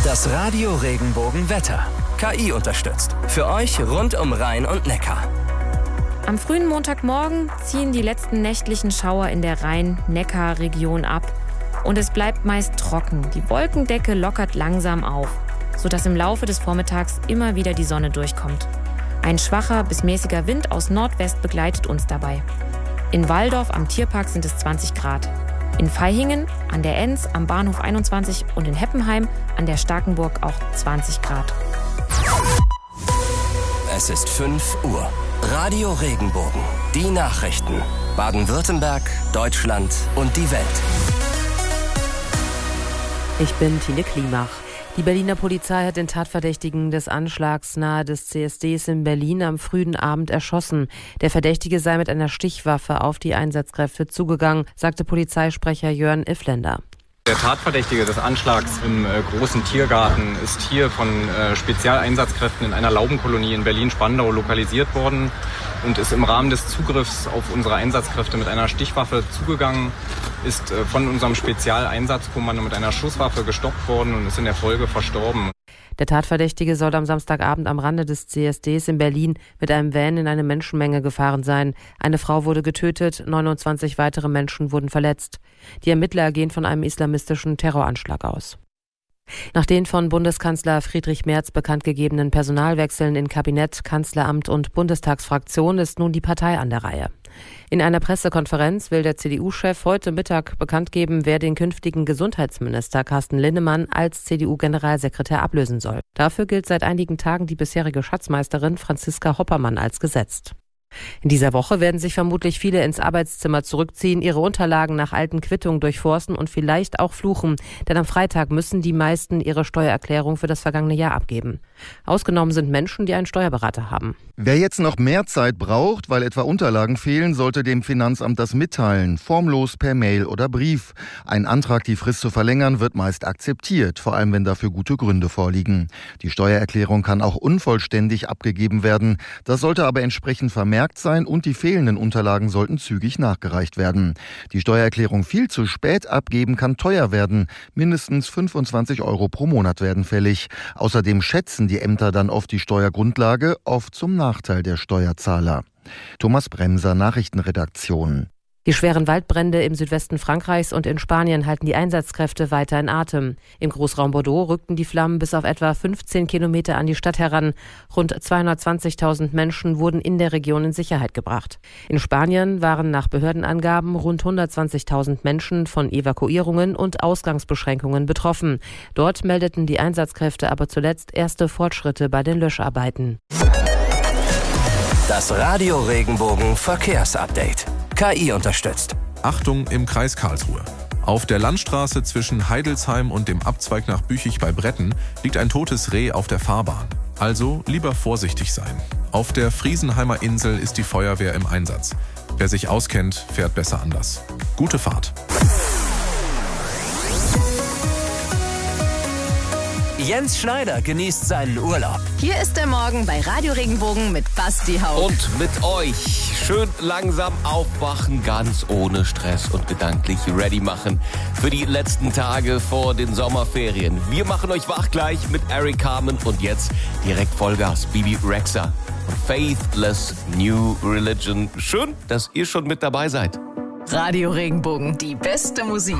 Das Radio Regenbogen Wetter. KI unterstützt. Für euch rund um Rhein und Neckar. Am frühen Montagmorgen ziehen die letzten nächtlichen Schauer in der Rhein-Neckar-Region ab. Und es bleibt meist trocken. Die Wolkendecke lockert langsam auf, sodass im Laufe des Vormittags immer wieder die Sonne durchkommt. Ein schwacher bis mäßiger Wind aus Nordwest begleitet uns dabei. In Walldorf am Tierpark sind es 20 Grad. In Vaihingen, an der Enns, am Bahnhof 21 und in Heppenheim an der Starkenburg auch 20 Grad. Es ist 5 Uhr. Radio Regenbogen. Die Nachrichten. Baden-Württemberg, Deutschland und die Welt. Ich bin Tine Klimach. Die Berliner Polizei hat den Tatverdächtigen des Anschlags nahe des CSDs in Berlin am frühen Abend erschossen. Der Verdächtige sei mit einer Stichwaffe auf die Einsatzkräfte zugegangen, sagte Polizeisprecher Jörn Iffländer. Der Tatverdächtige des Anschlags im großen Tiergarten ist hier von Spezialeinsatzkräften in einer Laubenkolonie in Berlin-Spandau lokalisiert worden und ist im Rahmen des Zugriffs auf unsere Einsatzkräfte mit einer Stichwaffe zugegangen, ist von unserem Spezialeinsatzkommando mit einer Schusswaffe gestoppt worden und ist in der Folge verstorben. Der Tatverdächtige soll am Samstagabend am Rande des CSDs in Berlin mit einem Van in eine Menschenmenge gefahren sein. Eine Frau wurde getötet, 29 weitere Menschen wurden verletzt. Die Ermittler gehen von einem islamistischen Terroranschlag aus. Nach den von Bundeskanzler Friedrich Merz bekannt gegebenen Personalwechseln in Kabinett, Kanzleramt und Bundestagsfraktion ist nun die Partei an der Reihe. In einer Pressekonferenz will der CDU-Chef heute Mittag bekannt geben, wer den künftigen Gesundheitsminister Carsten Linnemann als CDU-Generalsekretär ablösen soll. Dafür gilt seit einigen Tagen die bisherige Schatzmeisterin Franziska Hoppermann als gesetzt. In dieser Woche werden sich vermutlich viele ins Arbeitszimmer zurückziehen, ihre Unterlagen nach alten Quittungen durchforsten und vielleicht auch fluchen. Denn am Freitag müssen die meisten ihre Steuererklärung für das vergangene Jahr abgeben. Ausgenommen sind Menschen, die einen Steuerberater haben. Wer jetzt noch mehr Zeit braucht, weil etwa Unterlagen fehlen, sollte dem Finanzamt das mitteilen. Formlos per Mail oder Brief. Ein Antrag, die Frist zu verlängern, wird meist akzeptiert, vor allem wenn dafür gute Gründe vorliegen. Die Steuererklärung kann auch unvollständig abgegeben werden. Das sollte aber entsprechend vermerkt sein und die fehlenden Unterlagen sollten zügig nachgereicht werden. Die Steuererklärung viel zu spät abgeben kann teuer werden. Mindestens 25 € pro Monat werden fällig. Außerdem schätzen die Ämter dann oft die Steuergrundlage, oft zum Nachteil der Steuerzahler. Thomas Bremser, Nachrichtenredaktion. Die schweren Waldbrände im Südwesten Frankreichs und in Spanien halten die Einsatzkräfte weiter in Atem. Im Großraum Bordeaux rückten die Flammen bis auf etwa 15 Kilometer an die Stadt heran. Rund 220.000 Menschen wurden in der Region in Sicherheit gebracht. In Spanien waren nach Behördenangaben rund 120.000 Menschen von Evakuierungen und Ausgangsbeschränkungen betroffen. Dort meldeten die Einsatzkräfte aber zuletzt erste Fortschritte bei den Löscharbeiten. Das Radio Regenbogen Verkehrsupdate. KI unterstützt. Achtung im Kreis Karlsruhe. Auf der Landstraße zwischen Heidelsheim und dem Abzweig nach Büchig bei Bretten liegt ein totes Reh auf der Fahrbahn. Also lieber vorsichtig sein. Auf der Friesenheimer Insel ist die Feuerwehr im Einsatz. Wer sich auskennt, fährt besser anders. Gute Fahrt. Jens Schneider genießt seinen Urlaub. Hier ist der Morgen bei Radio Regenbogen mit Basti Haupt. Und mit euch schön langsam aufwachen, ganz ohne Stress und gedanklich ready machen für die letzten Tage vor den Sommerferien. Wir machen euch wach gleich mit Eric Carmen und jetzt direkt Vollgas, Bibi Rexha und Faithless New Religion. Schön, dass ihr schon mit dabei seid. Radio Regenbogen, die beste Musik.